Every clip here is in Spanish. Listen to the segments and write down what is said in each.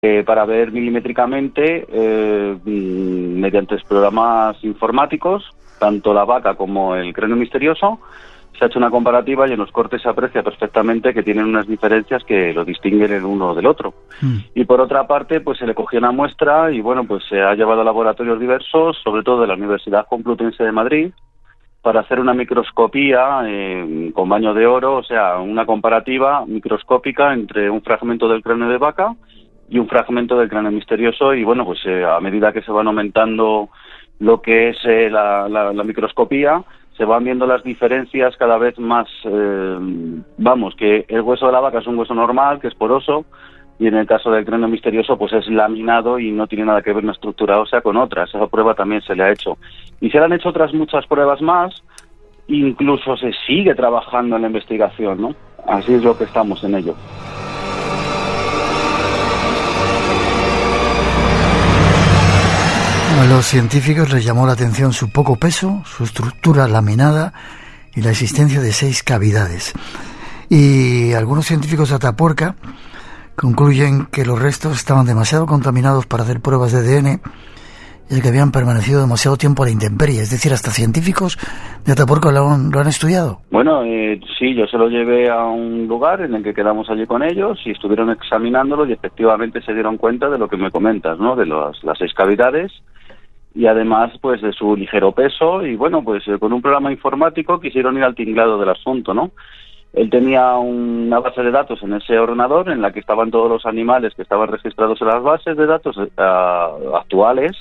para ver milimétricamente, mediante programas informáticos, tanto la vaca como el cráneo misterioso. Se ha hecho una comparativa y en los cortes se aprecia perfectamente que tienen unas diferencias que lo distinguen el uno del otro. Y por otra parte, pues se le cogió una muestra y bueno, pues se ha llevado a laboratorios diversos, sobre todo de la Universidad Complutense de Madrid, para hacer una microscopía con baño de oro, o sea, una comparativa microscópica entre un fragmento del cráneo de vaca y un fragmento del cráneo misterioso. Y bueno, pues a medida que se van aumentando lo que es la microscopía, se van viendo las diferencias cada vez más. Vamos, que el hueso de la vaca es un hueso normal, que es poroso, y en el caso del cráneo misterioso pues es laminado y no tiene nada que ver una estructura ósea con otra. Esa prueba también se le ha hecho. Y se le han hecho otras muchas pruebas más, incluso se sigue trabajando en la investigación, ¿no? Así es lo que estamos en ello. A los científicos les llamó la atención su poco peso, su estructura laminada y la existencia de 6 cavidades. Y algunos científicos de Atapuerca concluyen que los restos estaban demasiado contaminados para hacer pruebas de ADN y que habían permanecido demasiado tiempo a la intemperie. Es decir, hasta científicos de Atapuerca lo han estudiado. Bueno, sí, yo se lo llevé a un lugar en el que quedamos allí con ellos y estuvieron examinándolo y efectivamente se dieron cuenta de lo que me comentas, ¿no? De las 6 cavidades y además pues de su ligero peso y bueno, pues con un programa informático quisieron ir al tinglado del asunto, ¿no? Él tenía una base de datos en ese ordenador en la que estaban todos los animales que estaban registrados en las bases de datos actuales,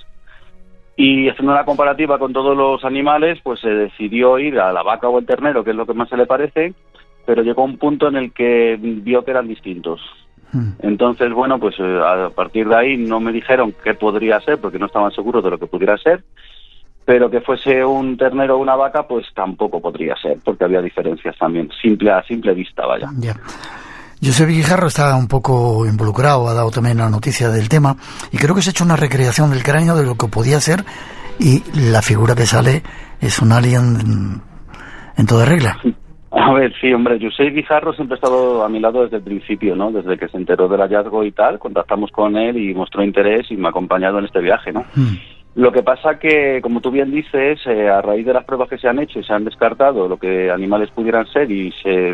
y haciendo una comparativa con todos los animales pues se decidió ir a la vaca o el ternero, que es lo que más se le parece, pero llegó a un punto en el que vio que eran distintos. Entonces, bueno, pues a partir de ahí no me dijeron qué podría ser, porque no estaban seguros de lo que pudiera ser, pero que fuese un ternero o una vaca, pues tampoco podría ser, porque había diferencias también, a simple vista, vaya. Ya. Josep Guijarro está un poco involucrado, ha dado también la noticia del tema, y creo que se ha hecho una recreación del cráneo de lo que podía ser, y la figura que sale es un alien en toda regla. A ver, sí, hombre, Josep Guijarro siempre ha estado a mi lado desde el principio, ¿no? Desde que se enteró del hallazgo y tal, contactamos con él y mostró interés y me ha acompañado en este viaje, ¿no? Lo que pasa que, como tú bien dices, a raíz de las pruebas que se han hecho y se han descartado lo que animales pudieran ser y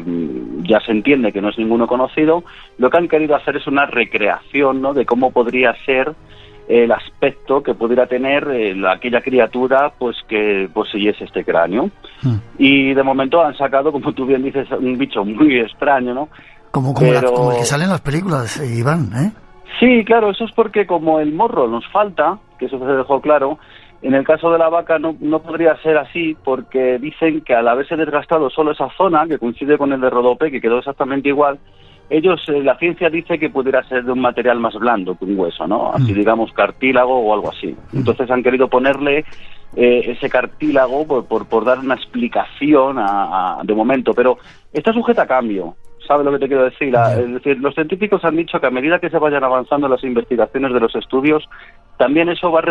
ya se entiende que no es ninguno conocido, lo que han querido hacer es una recreación, ¿no? De cómo podría ser el aspecto que pudiera tener aquella criatura pues que poseyese este cráneo. Y de momento han sacado, como tú bien dices, un bicho muy extraño, ¿no? Como el que sale en las películas, Iván, ¿eh? Sí, claro, eso es porque como el morro nos falta, que eso se dejó claro, en el caso de la vaca no podría ser así, porque dicen que al haberse desgastado solo esa zona, que coincide con el de Rodope, que quedó exactamente igual, la ciencia dice que pudiera ser de un material más blando que un hueso, ¿no? Así digamos cartílago o algo así. Entonces han querido ponerle ese cartílago por dar una explicación de momento, pero está sujeta a cambio. ¿Sabes lo que te quiero decir? Es decir, los científicos han dicho que a medida que se vayan avanzando las investigaciones de los estudios, también eso va a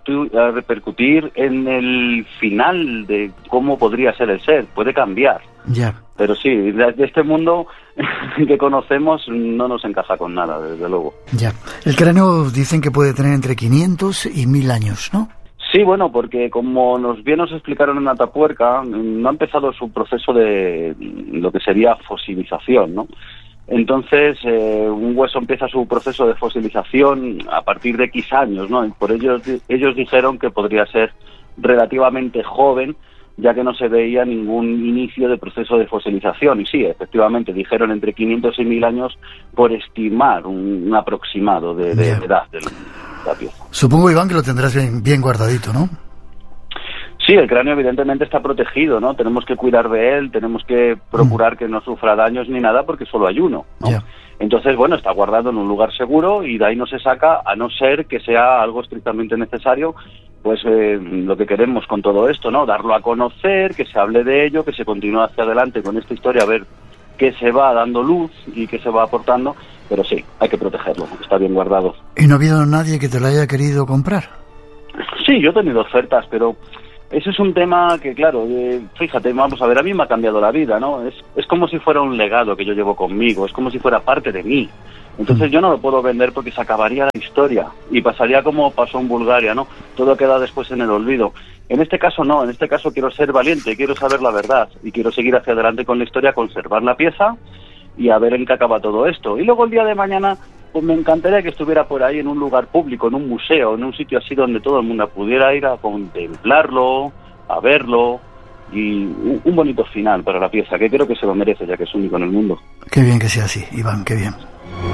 repercutir en el final de cómo podría ser el ser. Puede cambiar. Ya. Pero sí, de este mundo que conocemos no nos encaja con nada, desde luego. Ya. El cráneo dicen que puede tener entre 500 y 1000 años, ¿no? Sí, bueno, porque como nos explicaron en Atapuerca, no ha empezado su proceso de lo que sería fosilización, ¿no? Entonces, un hueso empieza su proceso de fosilización a partir de X años, ¿no? Y por ellos dijeron que podría ser relativamente joven, ya que no se veía ningún inicio de proceso de fosilización. Y sí, efectivamente, dijeron entre 500 y 1000 años por estimar un aproximado de edad de la pieza. Supongo, Iván, que lo tendrás bien guardadito, ¿no? Sí, el cráneo evidentemente está protegido, ¿no? Tenemos que cuidar de él, tenemos que procurar que no sufra daños ni nada porque solo hay uno, ¿no? Yeah. Entonces, bueno, está guardado en un lugar seguro y de ahí no se saca, a no ser que sea algo estrictamente necesario, pues lo que queremos con todo esto, ¿no? Darlo a conocer, que se hable de ello, que se continúe hacia adelante con esta historia, a ver qué se va dando luz y qué se va aportando, pero sí, hay que protegerlo, está bien guardado. ¿Y no ha habido nadie que te lo haya querido comprar? Sí, yo he tenido ofertas, pero Eso es un tema que, claro, fíjate, vamos a ver, a mí me ha cambiado la vida, ¿no? Es como si fuera un legado que yo llevo conmigo, es como si fuera parte de mí. Entonces yo no lo puedo vender porque se acabaría la historia y pasaría como pasó en Bulgaria, ¿no? Todo queda después en el olvido. En este caso no, en este caso quiero ser valiente, quiero saber la verdad y quiero seguir hacia adelante con la historia, conservar la pieza y a ver en qué acaba todo esto. Y luego el día de mañana, pues me encantaría que estuviera por ahí en un lugar público, en un museo, en un sitio así donde todo el mundo pudiera ir a contemplarlo, a verlo, y un bonito final para la pieza, que creo que se lo merece, ya que es único en el mundo. Qué bien que sea así, Iván, qué bien.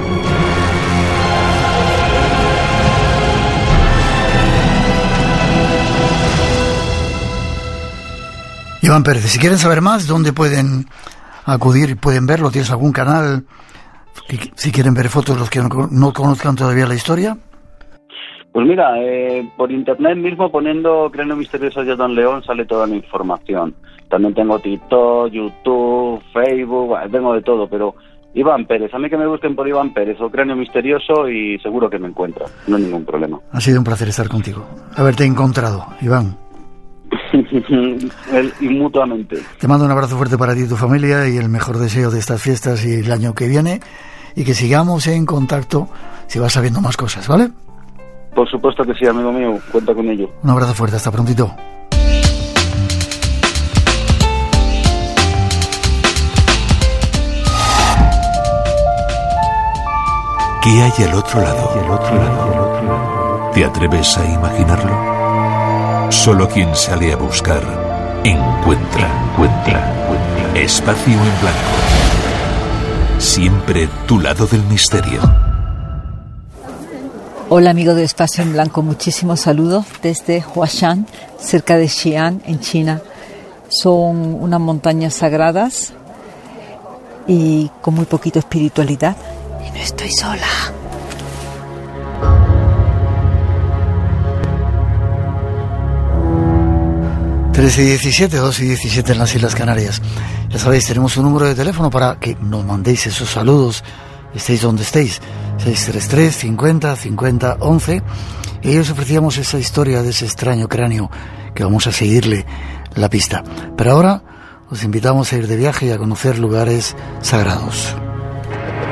Iván Pérez, si quieren saber más, ¿dónde pueden acudir y pueden verlo? ¿Tienes algún canal? Si quieren ver fotos los que no conozcan todavía la historia. Pues mira, por internet mismo, poniendo Cráneo Misterioso de Don León, sale toda la información. También tengo TikTok, YouTube, Facebook, tengo de todo, pero Iván Pérez, a mí que me busquen por Iván Pérez o Cráneo Misterioso y seguro que me encuentran, no hay ningún problema. Ha sido un placer estar contigo, haberte encontrado, Iván. Y mutuamente. Te mando un abrazo fuerte para ti y tu familia y el mejor deseo de estas fiestas y el año que viene, y que sigamos en contacto si vas sabiendo más cosas, ¿vale? Por supuesto que sí, amigo mío, cuenta con ello. Un abrazo fuerte, hasta prontito. ¿Qué hay al otro lado? ¿Te atreves a imaginarlo? Solo quien sale a buscar, encuentra. Espacio en Blanco. Siempre tu lado del misterio. Hola amigo de Espacio en Blanco, muchísimos saludos desde Huashan, cerca de Xi'an, en China. Son unas montañas sagradas y con muy poquita espiritualidad. Y no estoy sola. ...13 y 17, 2 y 17 en las Islas Canarias. Ya sabéis, tenemos un número de teléfono para que nos mandéis esos saludos, estéis donde estéis. 633 50 50 11. Y hoy os ofrecíamos esa historia de ese extraño cráneo que vamos a seguirle la pista. Pero ahora os invitamos a ir de viaje y a conocer lugares sagrados.